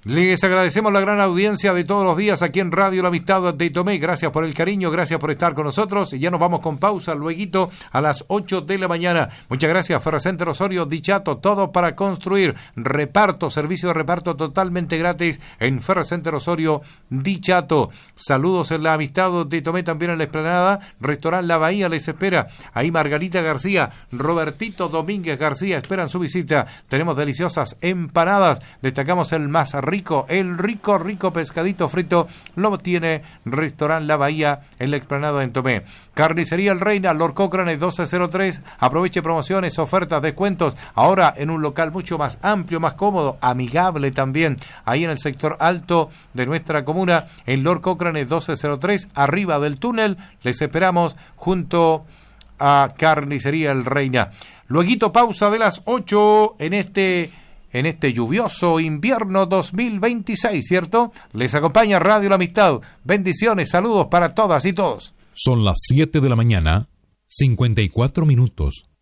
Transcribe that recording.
Les agradecemos la gran audiencia de todos los días aquí en Radio La Amistad de Tomé. Gracias por el cariño, gracias por estar con nosotros. Y ya nos vamos con pausa lueguito a las 8 de la mañana. Muchas gracias, Ferracenter Osorio Dichato. Todo para construir. Reparto, servicio de reparto totalmente gratis en Ferracenter Osorio Dichato. Saludos en La Amistad de Tomé, también en la Explanada. Restaurante La Bahía les espera. Ahí Margarita García, Robertito Domínguez García esperan su visita. Tenemos deliciosas empanadas. Destacamos el más rico, el rico pescadito frito lo tiene Restaurante La Bahía en la Explanada en Tomé. Carnicería El Reina, Lord Cochrane 1203. Aproveche promociones, ofertas, descuentos. Ahora en un local mucho más amplio, más cómodo, amigable también. Ahí en el sector alto de nuestra comuna, en Lord Cochrane 1203, arriba del túnel. Les esperamos junto a Carnicería El Reina. Lueguito pausa de las 8 en este lluvioso invierno 2026, ¿cierto? Les acompaña Radio La Amistad. Bendiciones, saludos para todas y todos. Son las 7 de la mañana, 54 minutos.